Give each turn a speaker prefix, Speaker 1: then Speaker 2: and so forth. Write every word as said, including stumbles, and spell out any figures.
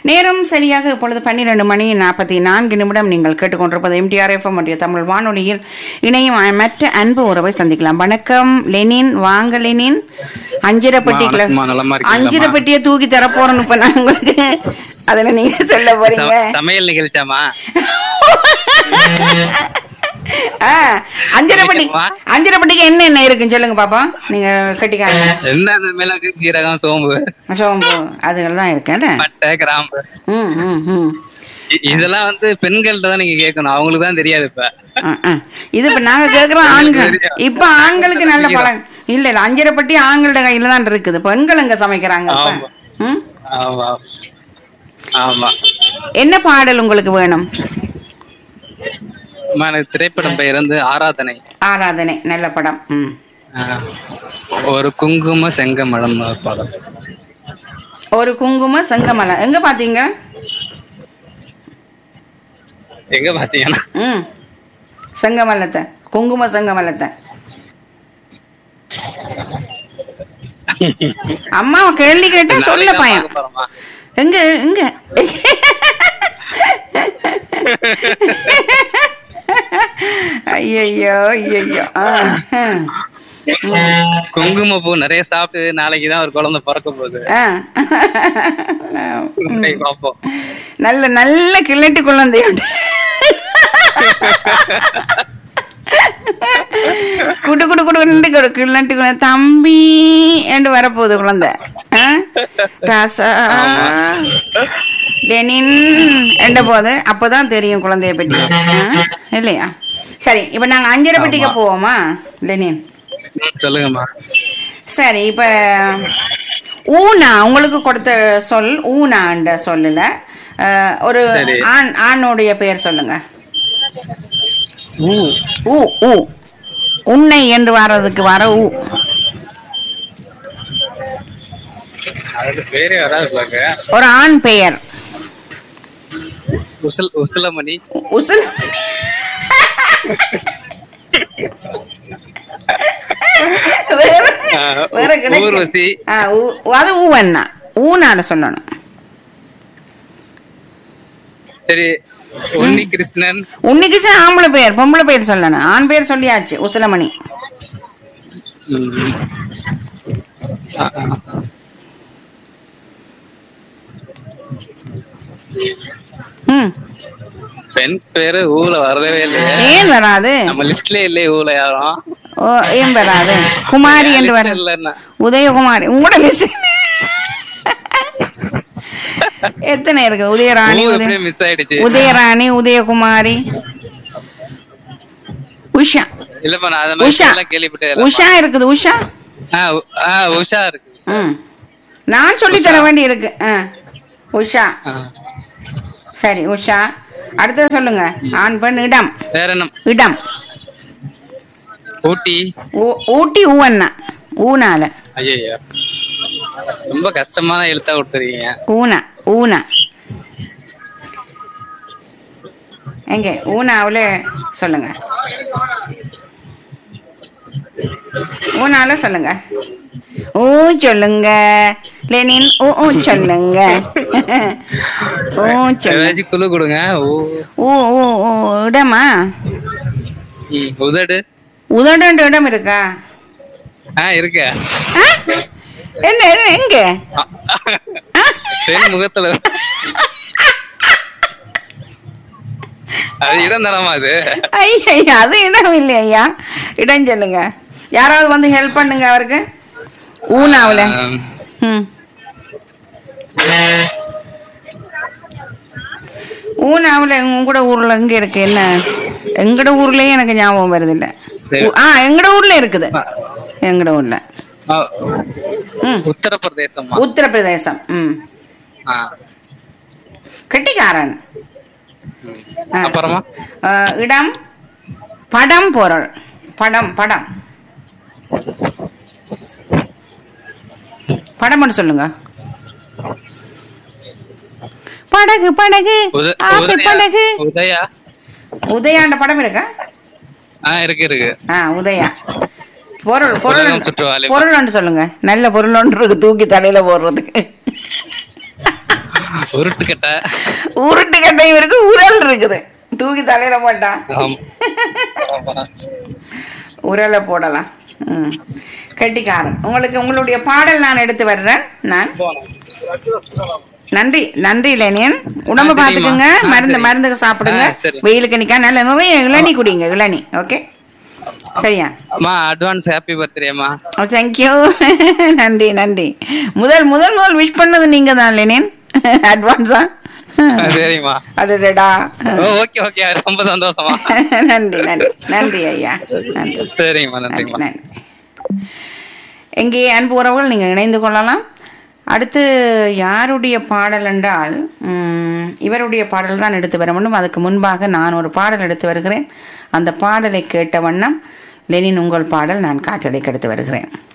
Speaker 1: நேரம் சரியாக இப்பொழுது பன்னிரண்டு மணி நாற்பத்தி நான்கு நிமிடம். நீங்கள் கேட்டுக்கொண்டிருப்பது எம்டிஆர் எஃப்எம் மற்றும் தமிழ் வானொலியில் இணையும் மற்ற அன்பு உறவை சந்திக்கலாம். வணக்கம் லெனின், வாங்க லெனின். அஞ்சரை பெட்டிக்குள்ள அஞ்சரை பெட்டியை தூக்கி தரப்போறோம் இப்ப நான் உங்களுக்கு. அதுல நீங்க சொல்ல போறீங்க
Speaker 2: சமையல் நிகழ்ச்சாமா?
Speaker 1: அஞ்சரைப்பட்டிக்கு அஞ்சரைப்பட்டிக்கு என்ன என்ன இருக்குன்னு சொல்லுங்க பாப்பா. நீங்க கட்டிக்காங்க.
Speaker 2: என்ன மிளகு, சீரகம், சோம்பு
Speaker 1: சோம்பு அதுதான் இருக்கு.
Speaker 2: பட்டை, கிராம்பு இதெல்லாம் வந்து பெண்கள்ட்ட தான் நீங்க கேட்கணும், அவங்களுக்கு தான் தெரியாது. இப்ப
Speaker 1: இது இப்ப நாங்க கேக்குறோம் ஆண்கள். இப்ப ஆண்களுக்கு நல்ல பழம் இல்ல இல்ல. அஞ்சரைப்பட்டி ஆண்களோட கையில தான் இருக்குது, பெண்கள் இங்க சமைக்கிறாங்க. என்ன பாடல் உங்களுக்கு வேணும்?
Speaker 2: திரைப்படம் பெயர் வந்து ஆராதனை.
Speaker 1: ஆராதனை நல்ல படம்.
Speaker 2: ஒரு குங்கும செங்கமலம் படம்.
Speaker 1: ஒரு குங்கும செங்கமலம் எங்க பாத்தீங்க?
Speaker 2: எங்க பாத்தீங்கன்னா
Speaker 1: ம் செங்கமலத்தை, குங்கும செங்கமலத்தை. அம்மா கேள்வி கேட்டா சொல்ல பயம். எங்க எங்க ஐயோ ஐயோ.
Speaker 2: குங்கும பூ நிறைய சாப்பிட்டு நாளைக்குதான் ஒரு குழந்தை பிறக்க போகுது.
Speaker 1: நல்ல நல்ல கிள்ளட்டு குழந்தை குடு குடு குடு கிள்ளட்டு தம்பி என்று வரப்போகுது குழந்தை. லெனின் என்ற போது அப்பதான் தெரியும் குழந்தைய பற்றி இல்லையா? சரி, இப்ப நாங்க அஞ்சரை பெட்டிக்கு போவோமா லெனின்?
Speaker 2: சொல்லுங்கம்மா.
Speaker 1: சரி, இப்ப ஊனா உங்களுக்கு கொடுத்த சொல் ஊனான்ற சொல்லல. ஒரு ஆண் ஆணுடைய பெயர் சொல்லுங்க. ஊ ஊ உன்னை என்று வர்றதுக்கு வர ஊ. ஒரு ஆண் பெயர்.
Speaker 2: உசல் உசலமணி.
Speaker 1: உசல்
Speaker 2: ஊர்வசி.
Speaker 1: அது ஊவண்ணா ஊனாட சொல்லணும்.
Speaker 2: சரி, உன்னி கிருஷ்ணன்.
Speaker 1: உன்னி கிருஷ்ணன் ஆம்பளை பெயர், பொம்பளை பெயர் சொல்லணும். ஆண் பெயர் சொல்லியாச்சு உசலமணி.
Speaker 2: பெண் பேரு ஊல வரவே இல்லையா?
Speaker 1: ஏன் வராது?
Speaker 2: நம்ம லிஸ்ட்ல இல்லையே ஊல யாரும்.
Speaker 1: ஓ, ஏன் வராது? குமாரி என்று வர. உதயகுமாரி உங்களோட லிஸ்ட் எத்தனை இருக்கு? உதயராணி,
Speaker 2: மிஸ் ஆயிடுச்சு.
Speaker 1: உதயராணி, உதயகுமாரி, உஷா.
Speaker 2: இல்லப்பா நான் அத மாதிரி கேள்விப்பட்டேன்.
Speaker 1: உஷா இருக்குது. உஷா
Speaker 2: உஷா இருக்கு.
Speaker 1: நான் சொல்லி தர வேண்டி இருக்கு. உஷா. சரி, உஷா. அடுத்தது சொல்லுங்க. ஆண் பெண் இடம். இடம்
Speaker 2: ஊட்டி.
Speaker 1: ஊட்டி ஊவண்ணா ஊனால.
Speaker 2: ஐயா ரொம்ப கஷ்டமான எழுத்தா கொடுத்துருக்கீங்க.
Speaker 1: ஊனா ஊனா எங்க ஊனாவுல சொல்லுங்க. ஊனால சொல்லுங்க. ஊ சொல்லுங்க லெனின். ஊ ஊ சொல்லுங்க. ஊ சொல்லுங்க.
Speaker 2: குழு கொடுங்க.
Speaker 1: ஊ ஊ ஊ இடமா?
Speaker 2: உதடு.
Speaker 1: உதடு இடம் இருக்கா?
Speaker 2: ஆ இருக்கு.
Speaker 1: என்ன எங்க?
Speaker 2: முகத்துல. அது இடம் தரமா? அது
Speaker 1: ஐயா அது இடம் இல்லை ஐயா. இடம் சொல்லுங்க. யாராவது வந்து ஹெல்ப் பண்ணுங்க அவருக்கு. ஊனாவுல. ஊனாவுல உங்களோட ஊர்ல எங்க இருக்கு? என்ன எங்கட ஊர்லயே எனக்கு ஞாபகம் வருது இல்ல. ஆ எங்கட ஊர்ல இருக்குது. எங்கட ஊர்ல
Speaker 2: உத்தரப்பிரதேசம்.
Speaker 1: உத்தரப்பிரதேசம். ம் கெட்டிக்காரன்.
Speaker 2: அப்புறமா
Speaker 1: இடம் படம் பொருள். படம் படம் படம் சொல்லுங்க. படகு படகு ஆசை படகு.
Speaker 2: உதயா.
Speaker 1: உதயாண்ட படம் இருக்கா?
Speaker 2: இருக்கு இருக்கு.
Speaker 1: உதயா. பொருள் பொருள் பொருள் ஒன்று சொல்லுங்க. நல்ல பொருள் ஒன்று இருக்கு தூக்கி தலையில போடுறதுக்கு.
Speaker 2: உருட்டுக்கட்டை.
Speaker 1: உருட்டு கட்டையும் இருக்கு, உரல் இருக்குது. தூக்கி தலையில போட்டா
Speaker 2: ஆமா.
Speaker 1: உரலை போடலாம். ம். கெட்டிக்காரன். உங்களுக்கு உங்களுடைய பாடல் நான் எடுத்து வர்றேன். நான் நன்றி நன்றி லெனின். உடம்பு
Speaker 2: ஆ, சரிம்மா.
Speaker 1: பாத்துக்குங்க.
Speaker 2: ஆ,
Speaker 1: மருந்து
Speaker 2: சரி.
Speaker 1: மருந்து சாப்பிடுங்க.
Speaker 2: ஆ, சரி.
Speaker 1: வெயிலுக்கு நிக்கா நல்ல நோய். இளநீ குடிங்க, இளநீ. ஓகே சரியா?
Speaker 2: அம்மா அட்வான்ஸ் ஹாப்பி பர்த்டேம்மா.
Speaker 1: தேங்க்யூ. நன்றி நன்றி. முதல் முதல் முதல் விஷ் பண்ணது நீங்க தான் லெனின். அட்வான்ஸா?
Speaker 2: சரிம்மா.
Speaker 1: அடடா.
Speaker 2: ஓகே ஓகே ரொம்ப சந்தோஷமா.
Speaker 1: நன்றி நன்றி நன்றி ஐயா. நன்றி
Speaker 2: சரிங்கம்மா நன்றிம்மா.
Speaker 1: நன்றி. எங்கே அன்பு உறவுகள் நீங்கள் இணைந்து கொள்ளலாம். அடுத்து யாருடைய பாடல் என்றால் ம், இவருடைய பாடல் தான் எடுத்து வர வேண்டும். அதுக்கு முன்பாக நான் ஒரு பாடல் எடுத்து வருகிறேன். அந்த பாடலை கேட்ட வண்ணம் லெனின் உங்கள் பாடல் நான் காற்றலைக்கு எடுத்து வருகிறேன்.